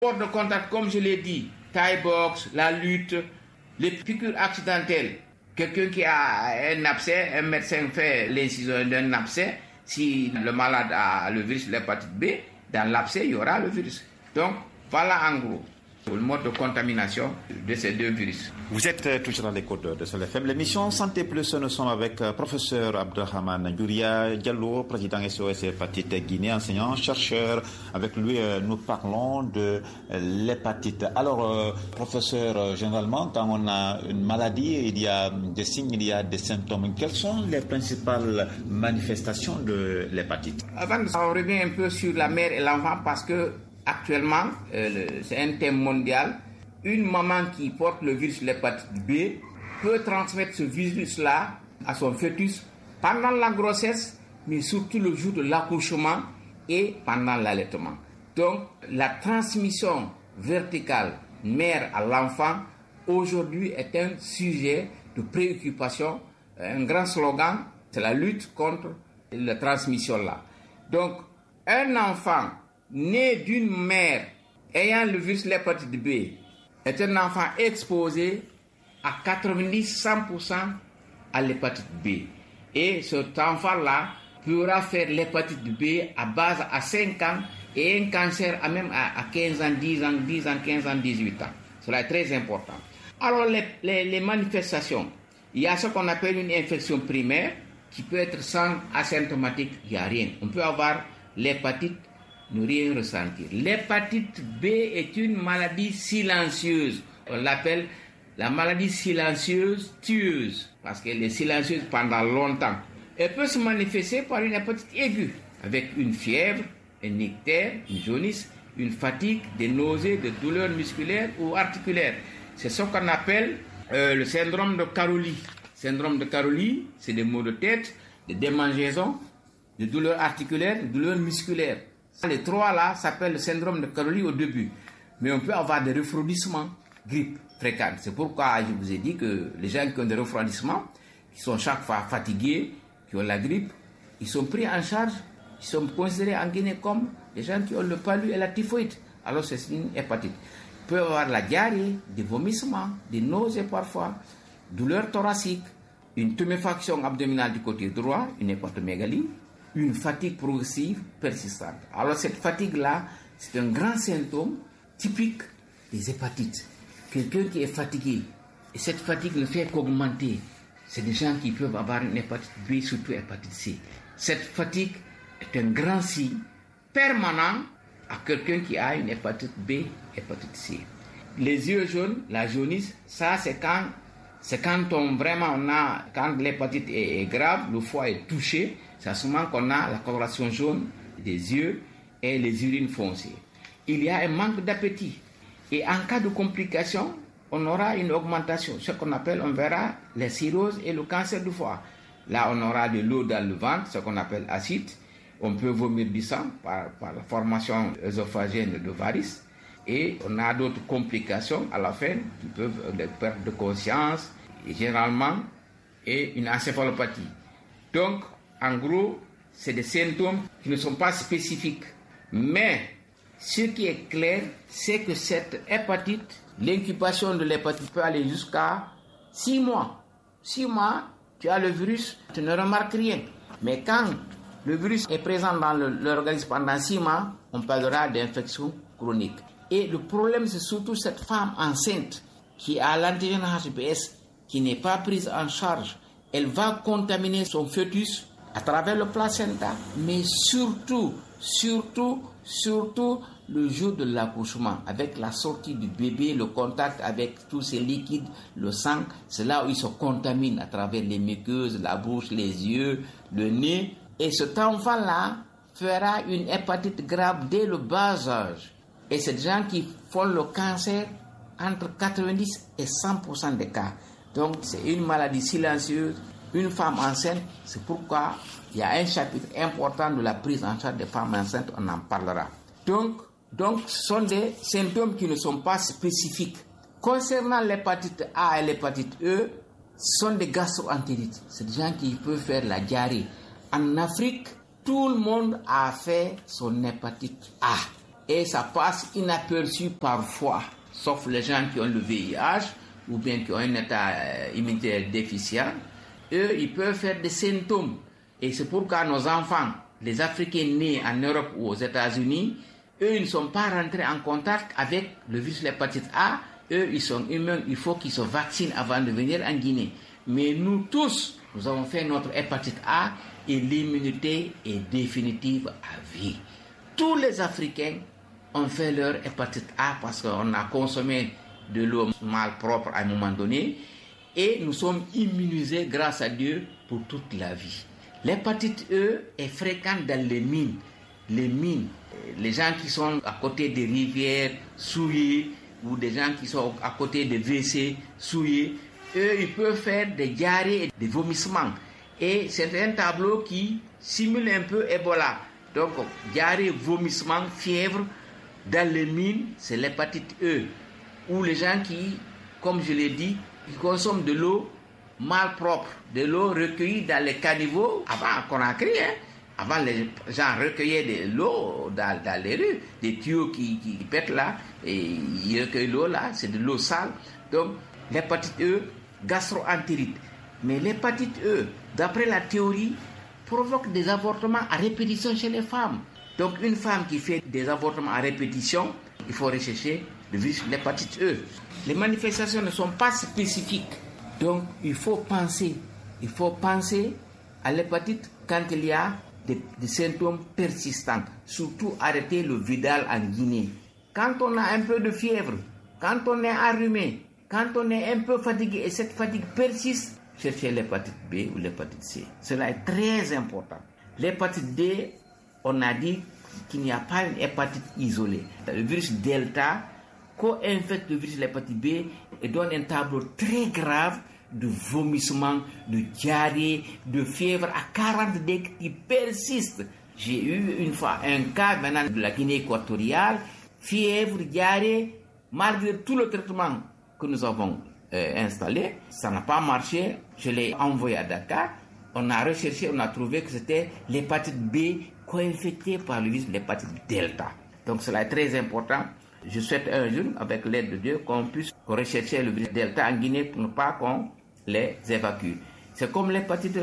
Sport de contact, comme je l'ai dit, Thai box, la lutte, les piqûres accidentelles. Quelqu'un qui a un abcès, un médecin fait l'incision d'un abcès. Si le malade a le virus de l'hépatite B, dans l'abcès, il y aura le virus. Donc, voilà en gros le mode de contamination de ces deux virus. Vous êtes toujours dans l'écoute de Sol FM. L'émission Santé Plus, nous sommes avec professeur Abdrahmane Douria Diallo, président SOS Hépatite Guinée, enseignant, chercheur. Avec lui, nous parlons de l'hépatite. Alors, professeur, généralement, quand on a une maladie, il y a des signes, il y a des symptômes. Quelles sont les principales manifestations de l'hépatite? Avant, on revient un peu sur la mère et l'enfant parce que actuellement, c'est un thème mondial. Une maman qui porte le virus de l'hépatite B peut transmettre ce virus-là à son fœtus pendant la grossesse, mais surtout le jour de l'accouchement et pendant l'allaitement. Donc, la transmission verticale mère à l'enfant, aujourd'hui, est un sujet de préoccupation. Un grand slogan, c'est la lutte contre la transmission-là. Donc, un enfant né d'une mère ayant le virus de l'hépatite B est un enfant exposé à 90-100% à l'hépatite B. Et cet enfant-là pourra faire l'hépatite B à base à 5 ans et un cancer à 15 ans, 10 ans, 10 ans, 15 ans, 18 ans. Cela est très important. Alors les manifestations, il y a ce qu'on appelle une infection primaire qui peut être sans asymptomatique, il n'y a rien. On peut avoir l'hépatite, ne rien ressentir. L'hépatite B est une maladie silencieuse. On l'appelle la maladie silencieuse tueuse parce qu'elle est silencieuse pendant longtemps. Elle peut se manifester par une hépatite aiguë avec une fièvre, un ictère, une jaunisse, une fatigue, des nausées, des douleurs musculaires ou articulaires. C'est ce qu'on appelle le syndrome de Caroli. Syndrome de Caroli, c'est des maux de tête, des démangeaisons, des douleurs articulaires, des douleurs musculaires. Les trois là s'appellent le syndrome de Caroli au début. Mais on peut avoir des refroidissements, grippe fréquente. C'est pourquoi je vous ai dit que les gens qui ont des refroidissements, qui sont chaque fois fatigués, qui ont la grippe, ils sont pris en charge, ils sont considérés en Guinée comme les gens qui ont le palu et la typhoïde. Alors c'est une hépatite. Il peut y avoir la diarrhée, des vomissements, des nausées parfois, douleurs thoraciques, une tuméfaction abdominale du côté droit, une hépatomégalie, une fatigue progressive persistante. Alors cette fatigue-là, c'est un grand symptôme typique des hépatites. Quelqu'un qui est fatigué, et cette fatigue ne fait qu'augmenter, c'est des gens qui peuvent avoir une hépatite B, surtout hépatite C. Cette fatigue est un grand signe permanent à quelqu'un qui a une hépatite B, hépatite C. Les yeux jaunes, la jaunisse, ça c'est quand quand l'hépatite est grave, le foie est touché, c'est à ce moment qu'on a la coloration jaune des yeux et les urines foncées. Il y a un manque d'appétit. Et en cas de complication, on aura une augmentation, ce qu'on appelle, on verra, les cirrhoses et le cancer du foie. Là, on aura de l'eau dans le ventre, ce qu'on appelle acide. On peut vomir du sang par la formation œsophagienne de varices. Et on a d'autres complications à la fin qui peuvent des pertes de conscience, et généralement, et une encéphalopathie. Donc, en gros, c'est des symptômes qui ne sont pas spécifiques. Mais ce qui est clair, c'est que cette hépatite, l'incubation de l'hépatite peut aller jusqu'à 6 mois. 6 mois, tu as le virus, tu ne remarques rien. Mais quand le virus est présent dans l'organisme pendant 6 mois, on parlera d'infection chronique. Et le problème, c'est surtout cette femme enceinte qui a l'antigène HBs, qui n'est pas prise en charge. Elle va contaminer son fœtus à travers le placenta, mais surtout le jour de l'accouchement, avec la sortie du bébé, le contact avec tous ces liquides, le sang, c'est là où il se contamine à travers les muqueuses, la bouche, les yeux, le nez. Et cet enfant-là fera une hépatite grave dès le bas âge. Et c'est des gens qui font le cancer entre 90 et 100% des cas. Donc, c'est une maladie silencieuse. Une femme enceinte, c'est pourquoi il y a un chapitre important de la prise en charge des femmes enceintes, on en parlera. Donc, ce sont des symptômes qui ne sont pas spécifiques. Concernant l'hépatite A et l'hépatite E, ce sont des gastro-entérites. C'est des gens qui peuvent faire la diarrhée. En Afrique, tout le monde a fait son hépatite A. et ça passe inaperçu parfois, sauf les gens qui ont le VIH ou bien qui ont un état immunitaire déficient. Eux, ils peuvent faire des symptômes. Et c'est pourquoi nos enfants, les Africains nés en Europe ou aux États-Unis, eux, ils ne sont pas rentrés en contact avec le virus de l'hépatite A. Eux, ils sont humains, il faut qu'ils se vaccinent avant de venir en Guinée. Mais nous tous, nous avons fait notre hépatite A et l'immunité est définitive à vie. Tous les Africains ont fait leur hépatite A parce qu'on a consommé de l'eau malpropre à un moment donné et nous sommes immunisés grâce à Dieu pour toute la vie. L'hépatite E est fréquente dans les mines. Les mines, les gens qui sont à côté des rivières souillées ou des gens qui sont à côté des WC souillés, eux, ils peuvent faire des diarrhées et des vomissements. Et c'est un tableau qui simule un peu Ebola. Donc, diarrhée, vomissement, fièvre, dans les mines, c'est l'hépatite E. Ou les gens qui, comme je l'ai dit, qui consomment de l'eau malpropre, de l'eau recueillie dans les caniveaux avant Conakry, Avant, les gens recueillaient de l'eau dans les rues, des tuyaux qui pètent là, et ils recueillent l'eau là, c'est de l'eau sale. Donc, l'hépatite E, gastro-entérite. Mais l'hépatite E, d'après la théorie, provoque des avortements à répétition chez les femmes. Donc, une femme qui fait des avortements à répétition, il faut rechercher le virus de l'hépatite E. Les manifestations ne sont pas spécifiques. Donc, il faut penser à l'hépatite quand il y a des symptômes persistants. Surtout arrêter le Vidal en Guinée. Quand on a un peu de fièvre, quand on est enrhumé, quand on est un peu fatigué et cette fatigue persiste, cherchez l'hépatite B ou l'hépatite C. Cela est très important. L'hépatite D, on a dit qu'il n'y a pas une hépatite isolée. Le virus Delta co-infecte le virus de l'hépatite B et donne un tableau très grave de vomissement, de diarrhée, de fièvre à 40 degrés qui persiste. J'ai eu une fois un cas maintenant de la Guinée équatoriale, fièvre, diarrhée, malgré tout le traitement que nous avons installé, ça n'a pas marché. Je l'ai envoyé à Dakar. On a recherché, on a trouvé que c'était l'hépatite B co-infectée par le virus de l'hépatite Delta. Donc cela est très important. Je souhaite un jour, avec l'aide de Dieu, qu'on puisse rechercher le virus Delta en Guinée pour ne pas qu'on les évacue. C'est comme l'hépatite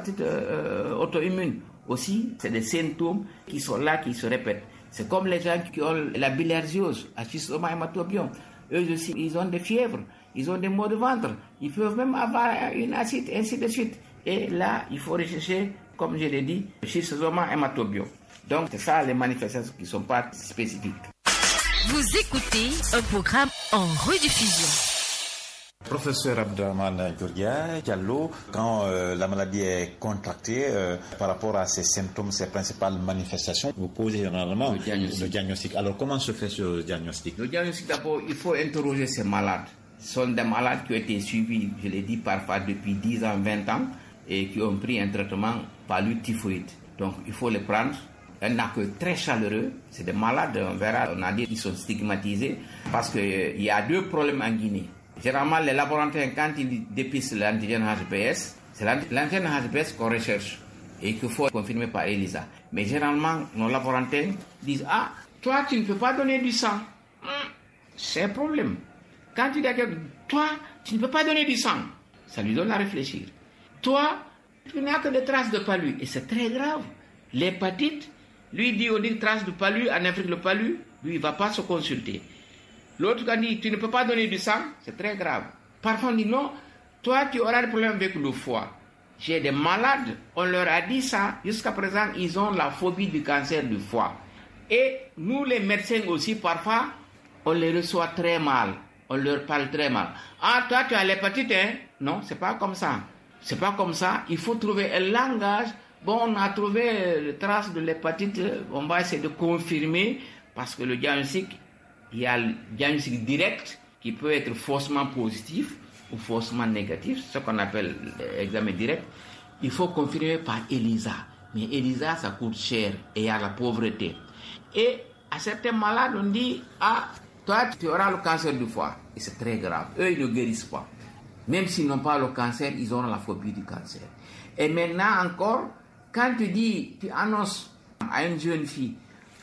auto-immune. Aussi, c'est des symptômes qui sont là, qui se répètent. C'est comme les gens qui ont la bilharziose, schistosoma hématobiome. Eux aussi, ils ont des fièvres, ils ont des maux de ventre, ils peuvent même avoir une acide, ainsi de suite. Et là, il faut rechercher, comme je l'ai dit, schistosoma hématobiome. Donc, c'est ça les manifestations qui ne sont pas spécifiques. Vous écoutez un programme en rediffusion. Professeur Abdrahmane Djouria Diallo, quand la maladie est contractée, par rapport à ses symptômes, ses principales manifestations, vous posez généralement le diagnostic. Alors, comment se fait ce diagnostic? Le diagnostic, d'abord, il faut interroger ces malades. Ce sont des malades qui ont été suivis, je l'ai dit, parfois depuis 10 ans, 20 ans, et qui ont pris un traitement palu-typhoïde. Donc, il faut les prendre. Un accueil très chaleureux. C'est des malades, on verra, on a dit qu'ils sont stigmatisés, parce qu'il y a deux problèmes en Guinée. Généralement, les laboratoires, quand ils dépistent l'antigène HBS, c'est l'antigène HBS qu'on recherche et qu'il faut confirmer par ELISA. Mais généralement, nos laboratoires disent « Ah, toi, tu ne peux pas donner du sang. » C'est un problème. Quand tu dis à quelqu'un « Toi, tu ne peux pas donner du sang. » Ça lui donne à réfléchir. « Toi, tu n'as que des traces de palu. » Et c'est très grave. L'hépatite, lui dit on dit traces de palu, en Afrique le palu, lui il ne va pas se consulter. L'autre qui dit tu ne peux pas donner du sang, c'est très grave. Parfois on dit non, toi tu auras des problèmes avec le foie. J'ai des malades, on leur a dit ça, jusqu'à présent ils ont la phobie du cancer du foie. Et nous les médecins aussi parfois, on les reçoit très mal, on leur parle très mal. Ah toi tu as l'hépatite, hein? Non, c'est pas comme ça. C'est pas comme ça, il faut trouver un langage. Bon, on a trouvé les traces de l'hépatite, on va essayer de confirmer parce que le diagnostic, il y a le diagnostic direct qui peut être faussement positif ou faussement négatif, ce qu'on appelle l'examen direct. Il faut confirmer par ELISA. Mais ELISA, ça coûte cher et il y a la pauvreté. Et à certains malades, on dit, ah, toi, tu auras le cancer du foie. Et c'est très grave. Eux, ils ne guérissent pas. Même s'ils n'ont pas le cancer, ils auront la phobie du cancer. Et maintenant encore, quand tu annonces à une jeune fille,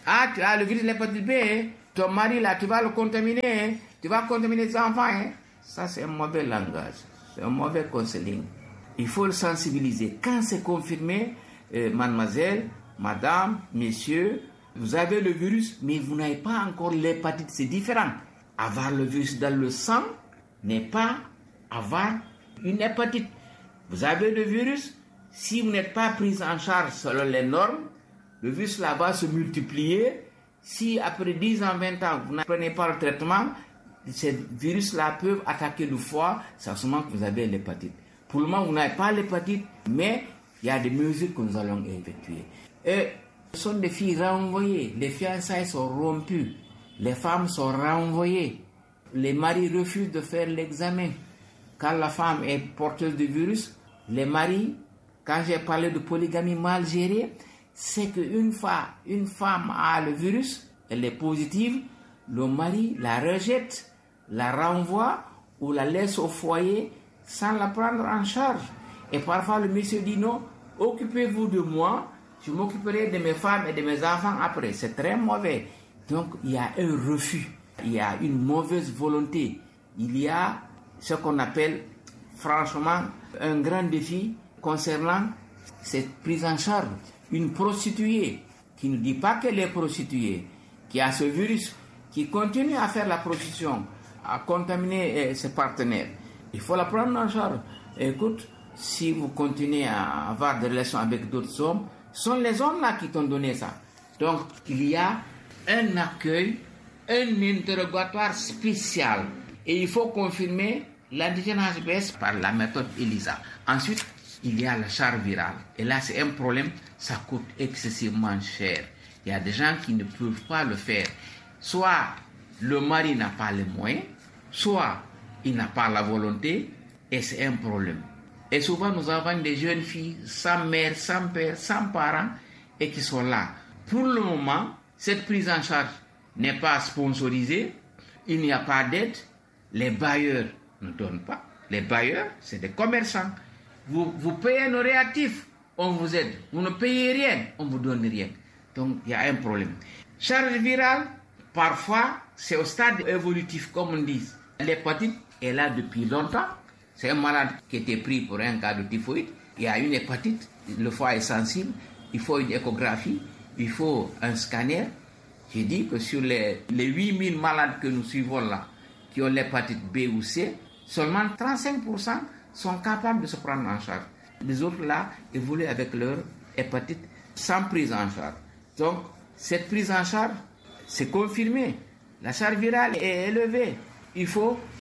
Ah, tu as le virus de l'hépatite B, hein? Ton mari là, tu vas le contaminer, hein? Tu vas contaminer les enfants. Hein? Ça, c'est un mauvais langage, c'est un mauvais counseling. Il faut le sensibiliser. Quand c'est confirmé, mademoiselle, madame, messieurs, vous avez le virus, mais vous n'avez pas encore l'hépatite, c'est différent. Avoir le virus dans le sang n'est pas avoir une hépatite. Vous avez le virus, si vous n'êtes pas pris en charge selon les normes, le virus là va se multiplier. Si après 10 ans, 20 ans, vous ne prenez pas le traitement, ces virus-là peuvent attaquer le foie, c'est à ce moment que vous avez l'hépatite. Pour le moment, vous n'avez pas l'hépatite, mais il y a des mesures que nous allons effectuer. Et ce sont des filles renvoyées, les fiançailles sont rompues, les femmes sont renvoyées, les maris refusent de faire l'examen. Quand la femme est porteuse du virus, les maris, quand j'ai parlé de polygamie mal gérée, c'est qu'une fois une femme a le virus, elle est positive, le mari la rejette, la renvoie ou la laisse au foyer sans la prendre en charge. Et parfois le monsieur dit non, occupez-vous de moi, je m'occuperai de mes femmes et de mes enfants après. C'est très mauvais. Donc il y a un refus, il y a une mauvaise volonté, il y a ce qu'on appelle franchement un grand défi concernant cette prise en charge. Une prostituée qui ne dit pas qu'elle est prostituée, qui a ce virus, qui continue à faire la prostitution, à contaminer ses partenaires, il faut la prendre en charge. Écoute, si vous continuez à avoir des relations avec d'autres hommes, ce sont les hommes là qui t'ont donné ça. Donc il y a un accueil, un interrogatoire spécial. Et il faut confirmer l'antigène HBS par la méthode ELISA. Ensuite, il y a la charge virale. Et là, c'est un problème, ça coûte excessivement cher. Il y a des gens qui ne peuvent pas le faire. Soit le mari n'a pas les moyens, soit il n'a pas la volonté, et c'est un problème. Et souvent, nous avons des jeunes filles sans mère, sans père, sans parents, et qui sont là. Pour le moment, cette prise en charge n'est pas sponsorisée, il n'y a pas d'aide, les bailleurs ne donnent pas. Les bailleurs, c'est des commerçants. Vous payez nos réactifs, on vous aide. Vous ne payez rien, on ne vous donne rien. Donc, il y a un problème. Charge virale, parfois, c'est au stade évolutif, comme on dit. L'hépatite est là depuis longtemps. C'est un malade qui était pris pour un cas de typhoïde. Il y a une hépatite, le foie est sensible, il faut une échographie, il faut un scanner. J'ai dit que sur les 8000 malades que nous suivons là, qui ont l'hépatite B ou C, seulement 35% sont capables de se prendre en charge. Les autres là évoluent avec leur hépatite sans prise en charge. Donc, cette prise en charge, c'est confirmé. La charge virale est élevée. Il faut